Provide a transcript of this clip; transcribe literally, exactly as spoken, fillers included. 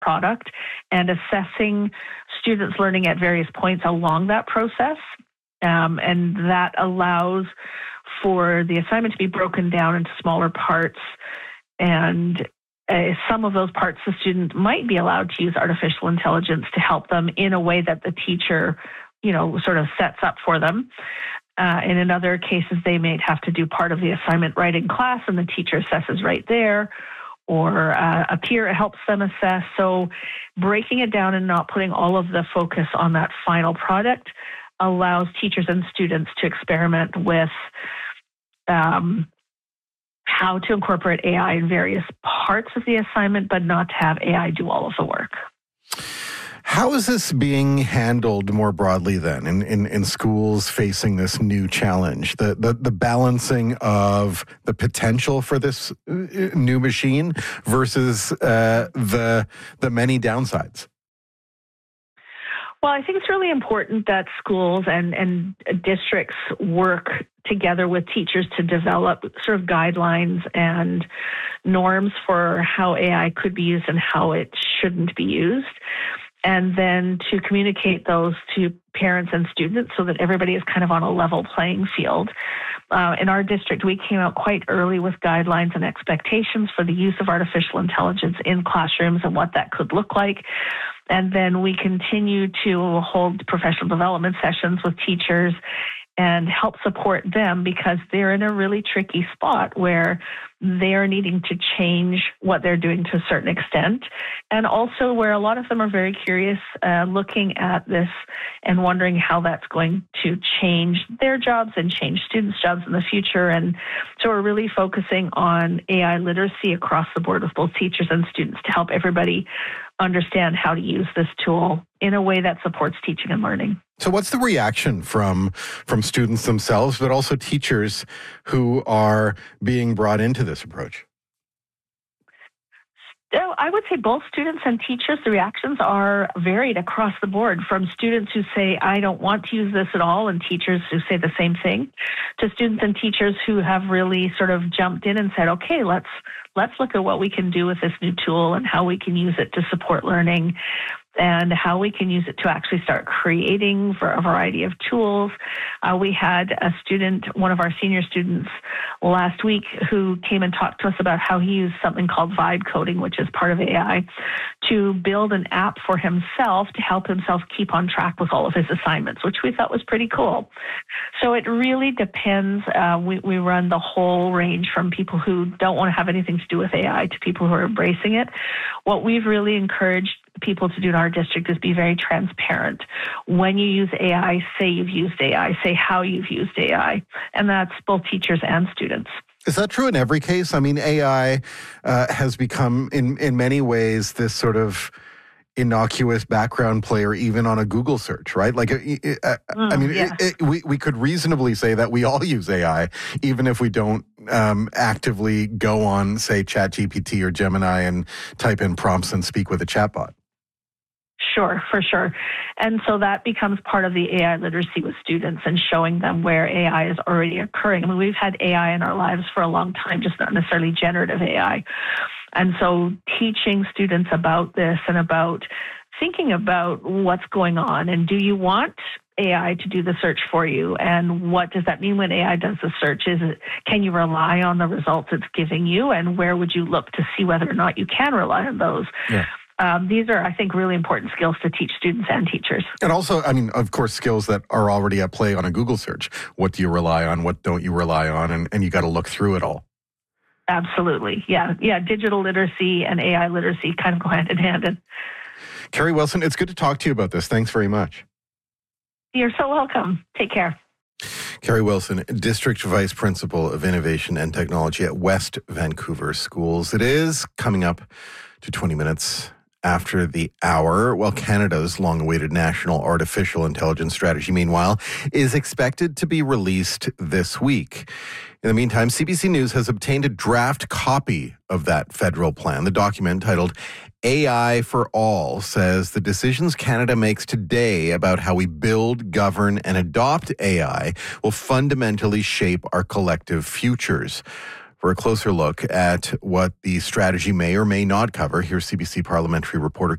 product and assessing students' learning at various points along that process. Um, and that allows for the assignment to be broken down into smaller parts. And uh, some of those parts, the student might be allowed to use artificial intelligence to help them in a way that the teacher, you know, sort of sets up for them. Uh, and in other cases, they may have to do part of the assignment right in class, and the teacher assesses right there, or uh, a peer helps them assess. So breaking it down and not putting all of the focus on that final product allows teachers and students to experiment with um, how to incorporate A I in various parts of the assignment, but not to have A I do all of the work. How is this being handled more broadly then in, in, in schools facing this new challenge? The, the the balancing of the potential for this new machine versus uh, the the many downsides? Well, I think it's really important that schools and, and districts work together with teachers to develop sort of guidelines and norms for how A I could be used and how it shouldn't be used, and then to communicate those to parents and students so that everybody is kind of on a level playing field. Uh, in our district, we came out quite early with guidelines and expectations for the use of artificial intelligence in classrooms and what that could look like. And then we continue to hold professional development sessions with teachers and help support them because they're in a really tricky spot where they're needing to change what they're doing to a certain extent. And also where a lot of them are very curious, uh, looking at this and wondering how that's going to change their jobs and change students' jobs in the future. And so we're really focusing on A I literacy across the board with both teachers and students to help everybody understand how to use this tool in a way that supports teaching and learning. So what's the reaction from from students themselves, but also teachers who are being brought into this approach? So I would say both students and teachers, the reactions are varied across the board, from students who say, I don't want to use this at all, and teachers who say the same thing, to students and teachers who have really sort of jumped in and said, okay, let's let's look at what we can do with this new tool and how we can use it to support learning and how we can use it to actually start creating for a variety of tools. Uh, we had a student, one of our senior students last week, who came and talked to us about how he used something called vibe coding, which is part of A I, to build an app for himself to help himself keep on track with all of his assignments, which we thought was pretty cool. So it really depends. Uh, we, we run the whole range from people who don't want to have anything to do with A I to people who are embracing it. What we've really encouraged people to do in our district is be very transparent. When you use A I, say you've used A I, say how you've used A I, and that's both teachers and students. Is that true in every case? I mean, A I uh, has become, in, in many ways, this sort of innocuous background player, even on a Google search, right? Like, uh, uh, mm, I mean, yeah. it, it, we, we could reasonably say that we all use A I, even if we don't um, actively go on, say, ChatGPT or Gemini and type in prompts and speak with a chatbot. Sure, for sure. And so that becomes part of the A I literacy with students and showing them where A I is already occurring. I mean, we've had A I in our lives for a long time, just not necessarily generative A I. And so teaching students about this and about thinking about what's going on, and do you want A I to do the search for you, and what does that mean when A I does the search? Is it, can you rely on the results it's giving you, and where would you look to see whether or not you can rely on those? Yeah. Um, these are, I think, really important skills to teach students and teachers. And also, I mean, of course, skills that are already at play on a Google search. What do you rely on? What don't you rely on? And, and you got to look through it all. Absolutely. Yeah. Yeah. Digital literacy and A I literacy kind of go hand in hand. And Carrie Wilson, it's good to talk to you about this. Thanks very much. You're so welcome. Take care. Carrie Wilson, District Vice Principal of Innovation and Technology at West Vancouver Schools. It is coming up to twenty minutes after the hour. Well, Canada's long-awaited National Artificial Intelligence Strategy, meanwhile, is expected to be released this week. In the meantime, C B C News has obtained a draft copy of that federal plan. The document, titled A I for All, says the decisions Canada makes today about how we build, govern, and adopt A I will fundamentally shape our collective futures. For a closer look at what the strategy may or may not cover, here's C B C parliamentary reporter